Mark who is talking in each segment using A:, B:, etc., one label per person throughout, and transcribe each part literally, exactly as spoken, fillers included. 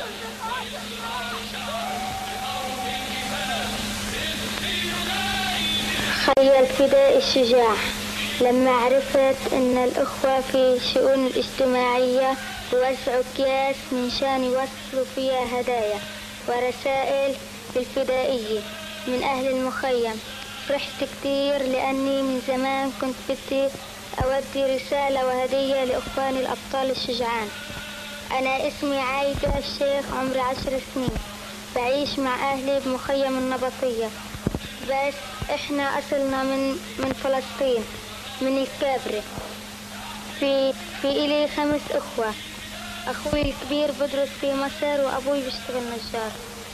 A: خي الفداء الشجاع لما عرفت أن الأخوة في الشؤون الاجتماعية يوزعوا أكياس من شان يوصلوا فيها هدايا ورسائل للفدائية من أهل المخيم، فرحت كتير لأني من زمان كنت بدي أودي رسالة وهدية لإخواني الأبطال الشجعان. أنا اسمي عايدة الشيخ، عمري عشر سنين، بعيش مع أهلي بمخيم النبطية، بس إحنا أصلنا من من فلسطين، من الكابري. في في إلي خمس أخوة، أخوي الكبير بدرس في مصر وأبوي بيشتغل نجار.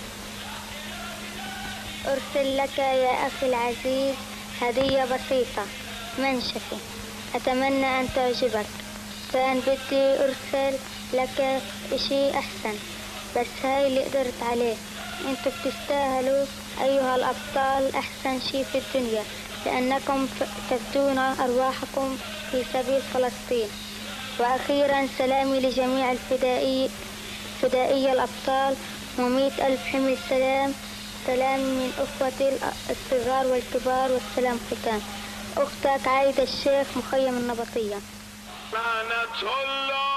A: أرسل لك يا أخي العزيز هدية بسيطة منشفة، أتمنى أن تعجبك. كان بدي أرسل لك إشي أحسن، بس هاي اللي قدرت عليه. أنتوا بتستاهلوا أيها الأبطال أحسن شي في الدنيا، لأنكم تفدون أرواحكم في سبيل فلسطين. وأخيرا سلامي لجميع الفدائي فدائية الأبطال، ومئة ألف حمل سلام. سلام من أخوتي الصغار والكبار، والسلام ختام. أختك عايدة الشيخ، مخيم النبطية.